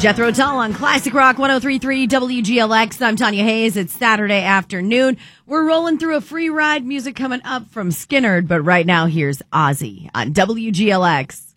Jethro Tull on Classic Rock 103.3 WGLX. I'm Tanya Hayes. It's Saturday afternoon. We're rolling through a free ride music coming up from Skinnerd, but right now here's Ozzy on WGLX.